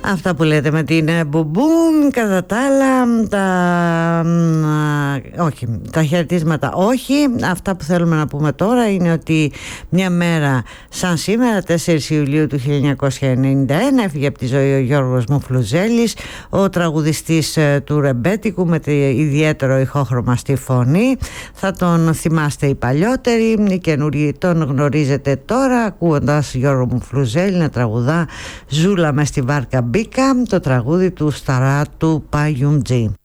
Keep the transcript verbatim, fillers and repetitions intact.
Αυτά που λέτε με την Μπουμπούμ. Κατά τα άλλα, τα, όχι, τα χαιρετίσματα όχι. Αυτά που θέλουμε να πούμε τώρα είναι ότι μια μέρα σαν σήμερα, τέσσερις Ιουλίου του χίλια εννιακόσια ενενήντα ένα, έφυγε από τη ζωή ο Γιώργος Μουφλουζέλης, ο τραγουδιστής του ρεμπέτικου με τη ιδιαίτερο ηχόχρωμα στη φωνή. Θα τον θυμάστε οι παλιότεροι, οι καινούριοι τον γνωρίζετε τώρα ακούγοντας Γιώργο Μουφλουζέλη να τραγουδά «Ζούλα μες στη βάρκα μπήκα», το τραγούδι του Σταράτου Παγιουμτζή.